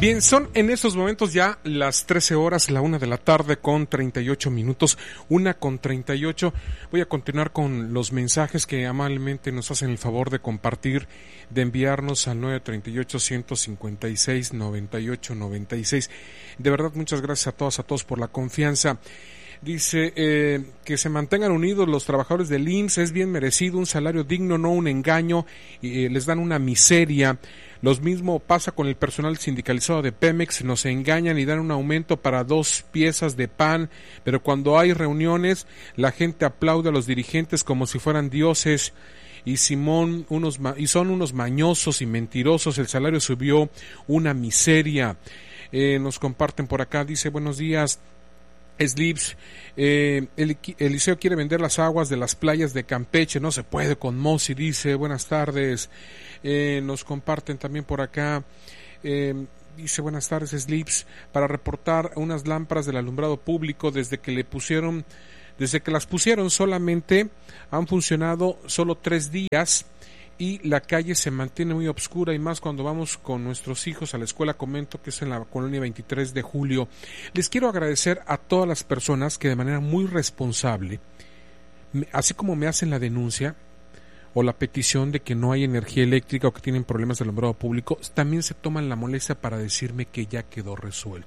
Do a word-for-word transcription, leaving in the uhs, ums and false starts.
Bien, son en estos momentos ya las trece horas, la una de la tarde con treinta y ocho minutos, una con treinta y ocho. Voy a continuar con los mensajes que amablemente nos hacen el favor de compartir, de enviarnos al nueve treinta y ocho, ciento cincuenta y seis, noventa y ocho, noventa y seis. De verdad, muchas gracias a todas, a todos por la confianza. Dice eh, que se mantengan unidos los trabajadores del I M S S, es bien merecido, un salario digno, no un engaño, y eh, les dan una miseria. Lo mismo pasa con el personal sindicalizado de Pemex, nos engañan y dan un aumento para dos piezas de pan, pero cuando hay reuniones la gente aplaude a los dirigentes como si fueran dioses. Y Simón, unos y son unos mañosos y mentirosos, el salario subió una miseria. Eh, nos comparten por acá, dice buenos días. Slips, eh, el, Eliseo quiere vender las aguas de las playas de Campeche, no se puede con Mosi, dice, buenas tardes. Eh, nos comparten también por acá, eh, dice buenas tardes Slips, para reportar unas lámparas del alumbrado público desde que le pusieron, desde que las pusieron solamente han funcionado solo tres días y la calle se mantiene muy oscura, y más cuando vamos con nuestros hijos a la escuela. Comento que es en la colonia veintitrés de julio. Les quiero agradecer a todas las personas que de manera muy responsable, así como me hacen la denuncia o la petición de que no hay energía eléctrica o que tienen problemas de alumbrado público, también se toman la molestia para decirme que ya quedó resuelto.